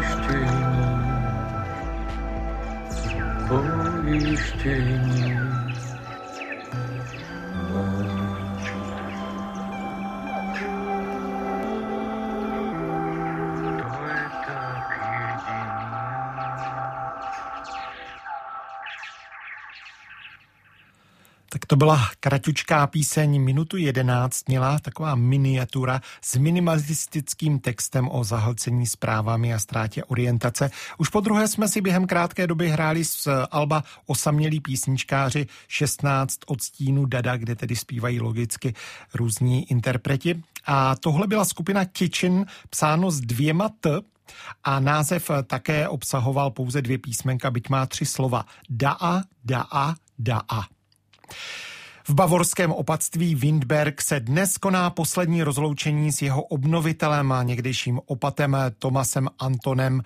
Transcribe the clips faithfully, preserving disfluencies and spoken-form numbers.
pojištění. Tak to byla kratučká píseň, minutu jedenáct, měla taková miniatura s minimalistickým textem o zahlcení zprávami a ztrátě orientace. Už po druhé jsme si během krátké doby hráli z alba Osamělí písničkáři šestnáct odstínů Dada, kde tedy zpívají logicky různí interpreti. A tohle byla skupina Kitchen, psáno s dvěma T, a název také obsahoval pouze dvě písmenka, byť má tři slova. Da-a, da-a, da-a. V bavorském opatství Windberg se dnes koná poslední rozloučení s jeho obnovitelem a někdejším opatem Thomasem Antonem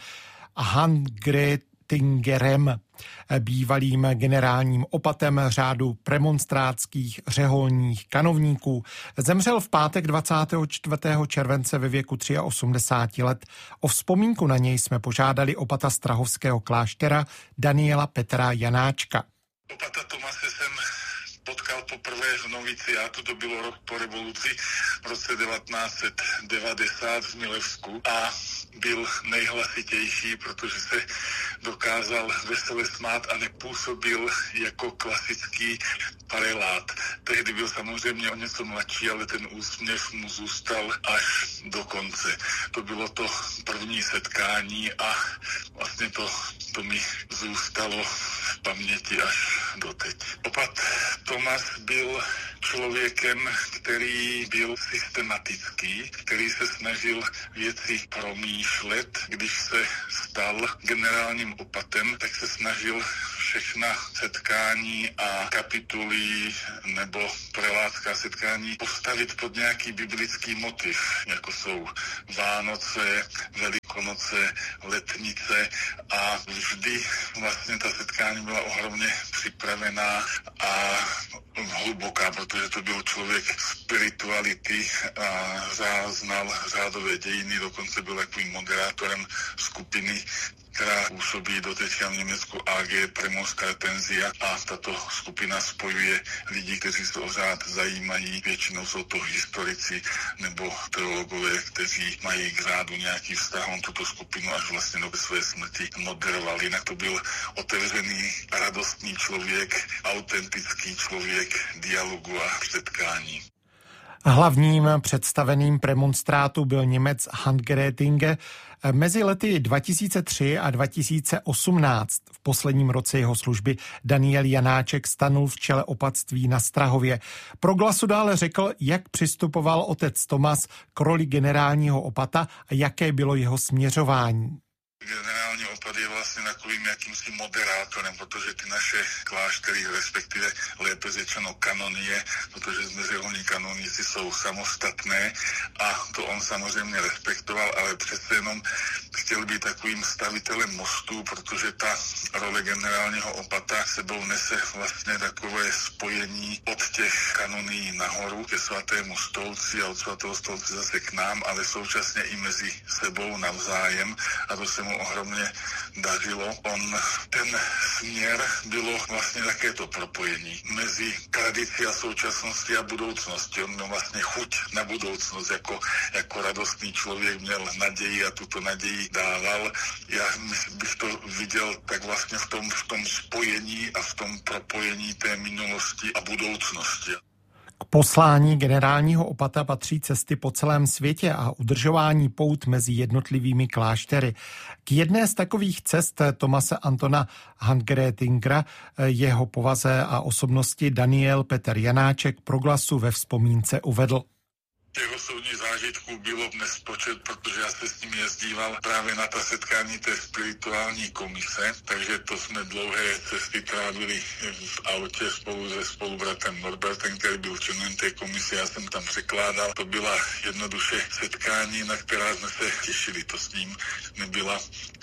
Handgretingerem, bývalým generálním opatem řádu premonstrátských řeholních kanovníků. Zemřel v pátek dvacátého čtvrtého července ve věku osmdesáti tří let. O vzpomínku na něj jsme požádali opata strahovského kláštera Daniela Petra Janáčka. Opata Tomase jsem potkal poprvé v noviciátu, to bylo rok po revoluci v roce devatenáct set devadesát v Milevsku a byl nejhlasitější, protože se dokázal vesele smát a nepůsobil jako klasický prelát. Tehdy byl samozřejmě o něco mladší, ale ten úsměv mu zůstal až do konce. To bylo to první setkání a vlastně to, to mi zůstalo v paměti až doteď. Opat Tomas byl člověkem, který byl systematický, který se snažil věci promýšlet. Když se stal generálním opatem, tak se snažil všechna setkání a kapituly nebo prelátská setkání postavit pod nějaký biblický motiv, jako jsou Vánoce, Velikonoce, Letnice a vždy vlastně ta setkání byla ohromně připravená a hluboká, protože to byl člověk spirituality a znal řádové dějiny, dokonce byl takovým moderátorem skupiny, která působí doteďka v Německu A G Premonstratenzia a tato skupina spojuje lidi, kteří se o řád zajímají. Většinou jsou to historici nebo teologové, kteří mají k řádu nějaký vztah. On tuto skupinu až vlastně do své smrti moderoval. Jinak to byl otevřený, radostný člověk, autentický člověk dialogu a setkání. Hlavním představeným premonstrátu byl Němec Handgretinge. Mezi lety dva tisíce tři a dva tisíce osmnáct, v posledním roce jeho služby, Daniel Janáček stanul v čele opatství na Strahově. Pro Glasu dále řekl, jak přistupoval otec Tomas k roli generálního opata a jaké bylo jeho směřování. Generální opat je vlastně takovým jakýmsi moderátorem, protože ty naše kláštery, respektive lépe řečeno kanonie, protože řeholní kanonici jsou samostatné a to on samozřejmě respektoval, ale přece jenom chtěl být takovým stavitelem mostů, protože ta role generálního opata sebou nese vlastně takové spojení od těch kanonií nahoru ke svatému stolci a od svatého stolce zase k nám, ale současně i mezi sebou navzájem a to se mu ohromně dařilo. On, ten směr bylo vlastně také to propojení mezi tradicí a současností a budoucností. On měl vlastně chuť na budoucnost, jako, jako radostný člověk měl naději a tuto naději dával. Já bych to viděl tak vlastně v tom, v tom spojení a v tom propojení té minulosti a budoucnosti. K poslání generálního opata patří cesty po celém světě a udržování pout mezi jednotlivými kláštery. K jedné z takových cest Thomase Antona Handgretingera, jeho povaze a osobnosti Daniel Petr Janáček pro Glasu ve vzpomínce uvedl. Těch osobních zážitků bylo nespočet, protože já se s ním jezdíval právě na ta setkání té spirituální komise, takže to jsme dlouhé cesty trávili v autě spolu se spolubratem Norbertem, který byl členem té komise, já jsem tam překládal. To byla jednoduše setkání, na která jsme se těšili, to s ním nebyla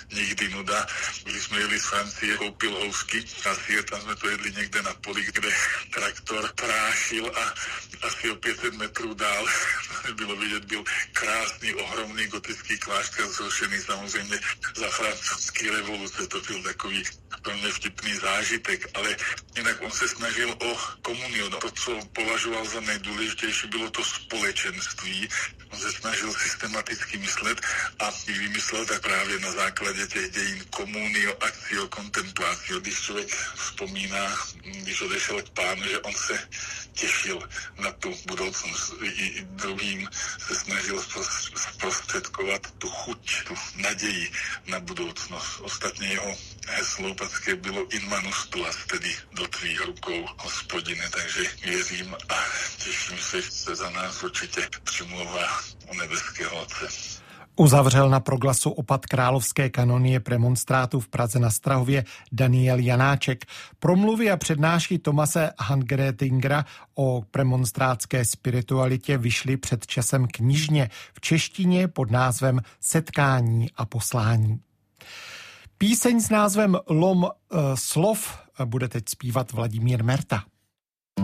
nikdy nuda. Když jsme jeli z Francie, koupil housky a sír, tam jsme to jedli někde na poli, kde traktor prášil a asi o pět set metrů dál bylo vidět, byl krásný, ohromný gotický klášter, zrušený samozřejmě za francouzské revoluce. To byl takový velmi vtipný zážitek, ale jinak on se snažil o komuniu. To, co považoval za nejdůležitější, bylo to společenství. On se snažil systematicky myslet a vymyslel tak právě na základě těch dějin komunio, akcio, kontemplácio. Když člověk vzpomíná, když odešel k Pánu, že on se těšil na tu budoucnost. I druhým se snažil zprostředkovat tu chuť, tu naději na budoucnost. Ostatně jeho heslo packé bylo in manus tuas, tedy do tvých rukou, Hospodine. Takže věřím a těším se, že se za nás určitě přimlouvá u nebeského Otce. Uzavřel na proglasu opat královské kanonie premonstrátů v Praze na Strahově Daniel Janáček. Promluvy a přednášky Thomase Hangretingera o premonstrátské spiritualitě vyšly před časem knižně v češtině pod názvem Setkání a poslání. Píseň s názvem Lom e, slov bude teď zpívat Vladimír Merta.